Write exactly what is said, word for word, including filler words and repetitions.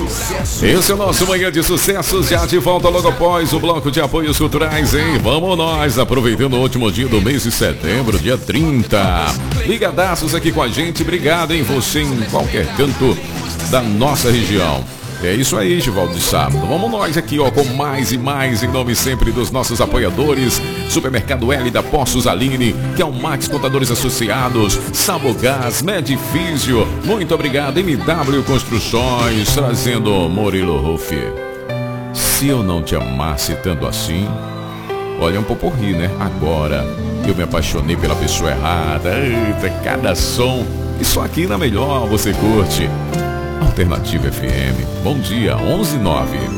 Esse é o nosso Manhã de Sucessos, já de volta logo após o bloco de apoios culturais, hein? Vamos nós, aproveitando o último dia do mês de setembro, dia trinta. Ligadaços aqui com a gente, obrigado, hein? Você em qualquer canto da nossa região. É isso aí, Givaldo de Sábado. Vamos nós aqui, ó, com mais e mais, em nome sempre dos nossos apoiadores. Supermercado L da Poços Aline, que é o Max Contadores Associados, Sabogás, Medifísio. Muito obrigado, M W Construções, trazendo Murilo Ruff. Se eu não te amasse tanto assim, olha um poporri, né? Agora eu me apaixonei pela pessoa errada. Eita, cada som. Isso aqui na melhor você curte. Alternativa F M. Bom dia, onze e nove.